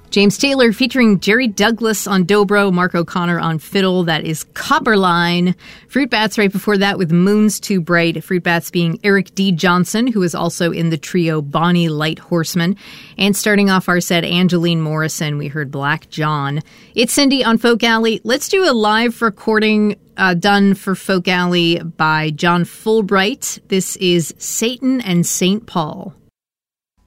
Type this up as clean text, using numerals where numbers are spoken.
James Taylor featuring Jerry Douglas on dobro, Mark O'Connor on fiddle. That is Copperline. Fruit Bats right before that with Moon's Too Bright. Fruit Bats being Eric D. Johnson, who is also in the trio Bonnie Light Horseman. And starting off our set, Angeline Morrison. We heard Black John. It's Cindy on Folk Alley. Let's do a live recording done for Folk Alley by John Fulbright. This is Satan and St. Paul.